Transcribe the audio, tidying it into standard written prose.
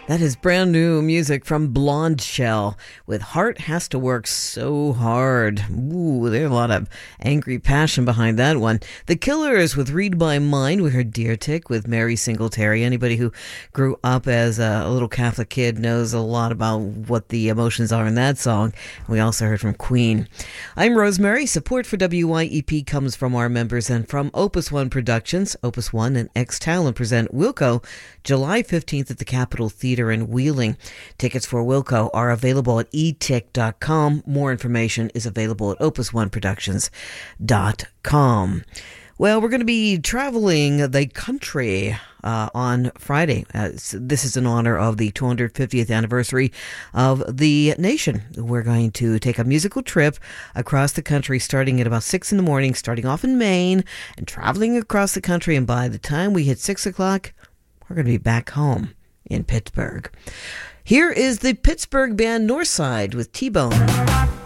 That is brand new music from Blonde Shell with Heart Has to Work So Hard. Ooh, there's a lot of angry passion behind that one. The Killers with Read My Mind. We heard Deer Tick with Mary Singletary. Anybody who grew up as a little Catholic kid knows a lot about what the emotions are in that song. We also heard from Queen. I'm Rosemary. Support for WYEP comes from our members and from Opus One Productions. Opus One and X-Talent present Wilco July 15th at the Capitol Theater in Wheeling. Tickets for Wilco are available at etic.com. More information is available at opusoneproductions.com. Well, we're going to be traveling the country on Friday. This is in honor of the 250th anniversary of the nation. We're going to take a musical trip across the country starting at about 6 in the morning, starting off in Maine and traveling across the country. And by the time we hit 6 o'clock, we're going to be back home in Pittsburgh. Here is the Pittsburgh band Northside with T-Bone.